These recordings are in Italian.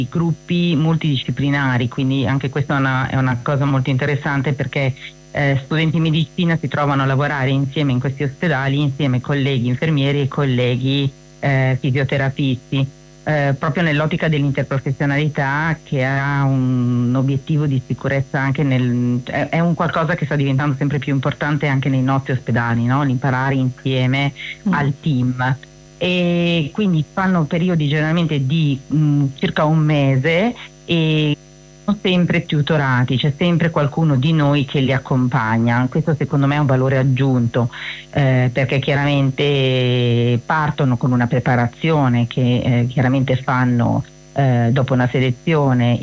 gruppi multidisciplinari, quindi anche questa è una cosa molto interessante, perché studenti di medicina si trovano a lavorare insieme in questi ospedali, insieme ai colleghi infermieri e colleghi fisioterapisti, proprio nell'ottica dell'interprofessionalità, che ha un obiettivo di sicurezza anche è un qualcosa che sta diventando sempre più importante anche nei nostri ospedali, no? L'imparare insieme al team. E quindi fanno periodi generalmente di circa un mese, e sono sempre tutorati, c'è sempre qualcuno di noi che li accompagna. Questo secondo me è un valore aggiunto, perché chiaramente partono con una preparazione che chiaramente fanno dopo una selezione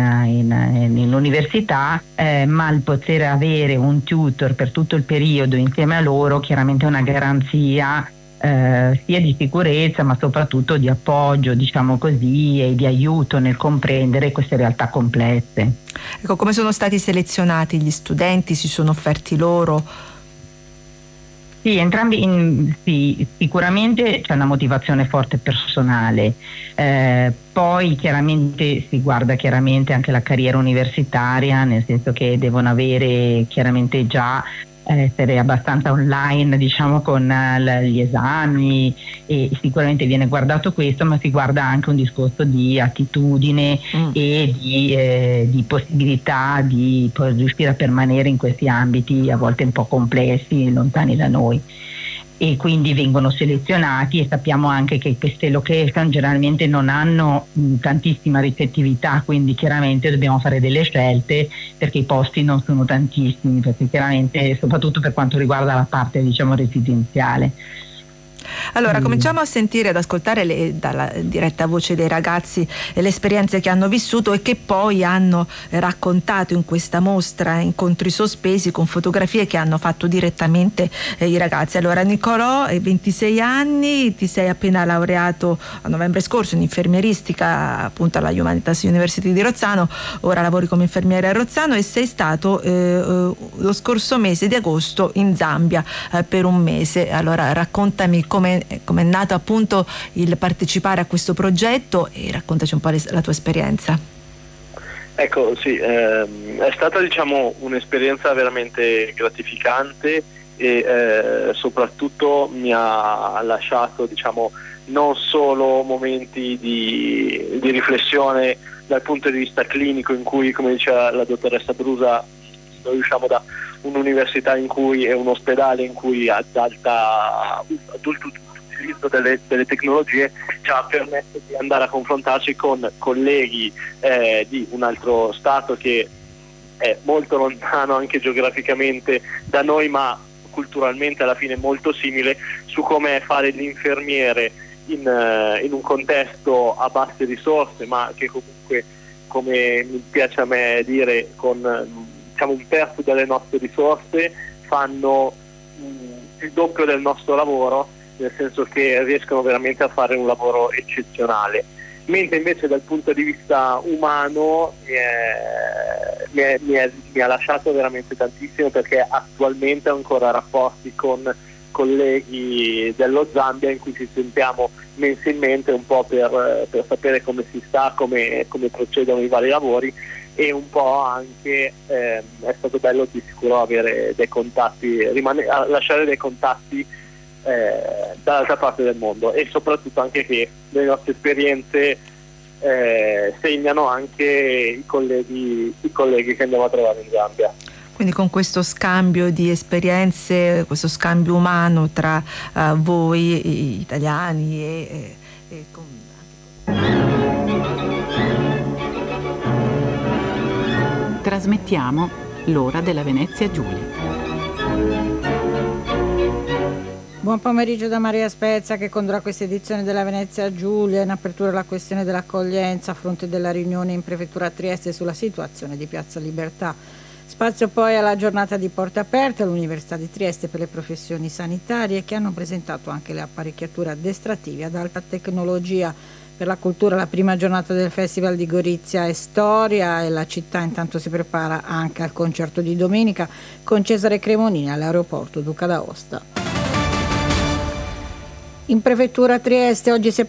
in università, ma il poter avere un tutor per tutto il periodo insieme a loro chiaramente è una garanzia sia di sicurezza, ma soprattutto di appoggio, diciamo così, e di aiuto nel comprendere queste realtà complesse. Ecco, come sono stati selezionati gli studenti? Si sono offerti loro? Sì, sì, sicuramente c'è una motivazione forte personale, poi chiaramente si guarda chiaramente anche la carriera universitaria, nel senso che devono avere chiaramente già essere abbastanza online, diciamo, con gli esami, e sicuramente viene guardato questo, ma si guarda anche un discorso di attitudine e di possibilità di riuscire a permanere in questi ambiti a volte un po' complessi, lontani da noi. E quindi vengono selezionati, e sappiamo anche che queste location generalmente non hanno tantissima ricettività, quindi chiaramente dobbiamo fare delle scelte, perché i posti non sono tantissimi, perché chiaramente soprattutto per quanto riguarda la parte, diciamo, residenziale. Allora, cominciamo a sentire, ad ascoltare dalla diretta voce dei ragazzi le esperienze che hanno vissuto e che poi hanno raccontato in questa mostra Incontri Sospesi, con fotografie che hanno fatto direttamente i ragazzi. Allora, Nicolò, hai 26 anni, ti sei appena laureato a novembre scorso in infermieristica, appunto, alla Humanitas University di Rozzano. Ora lavori come infermiere a Rozzano e sei stato lo scorso mese di agosto in Zambia per un mese. Allora, raccontami come è nato appunto il partecipare a questo progetto, e raccontaci un po' la tua esperienza. Ecco, sì, è stata, diciamo, un'esperienza veramente gratificante, e soprattutto mi ha lasciato, diciamo, non solo momenti di riflessione dal punto di vista clinico, in cui, come diceva la dottoressa Brusa, noi usciamo da un'università in cui è un ospedale in cui ad adulto utilizzo delle tecnologie ci ha permesso di andare a confrontarci con colleghi di un altro stato che è molto lontano anche geograficamente da noi, ma culturalmente alla fine molto simile, su come fare l'infermiere in un contesto a basse risorse, ma che comunque, come mi piace a me dire, con diciamo un terzo delle nostre risorse fanno il doppio del nostro lavoro, nel senso che riescono veramente a fare un lavoro eccezionale. Mentre invece dal punto di vista umano mi ha lasciato veramente tantissimo, perché attualmente ho ancora rapporti con colleghi dello Zambia in cui ci sentiamo mensilmente, un po' per sapere come si sta, come procedono i vari lavori, e un po' anche è stato bello di sicuro avere dei contatti, lasciare dei contatti dall'altra parte del mondo, e soprattutto anche che le nostre esperienze segnano anche i colleghi che andiamo a trovare in Zambia. Quindi con questo scambio di esperienze, questo scambio umano tra voi italiani e Trasmettiamo l'ora della Venezia Giulia. Buon pomeriggio da Maria Spezia, che condurrà questa edizione della Venezia Giulia. In apertura la questione dell'accoglienza a fronte della riunione in prefettura a Trieste sulla situazione di Piazza Libertà. Spazio poi alla giornata di porte aperte all'Università di Trieste per le professioni sanitarie, che hanno presentato anche le apparecchiature addestrative ad alta tecnologia. Per la cultura la prima giornata del Festival di Gorizia è storia, e la città intanto si prepara anche al concerto di domenica con Cesare Cremonini all'aeroporto Duca d'Aosta. In prefettura a Trieste oggi si è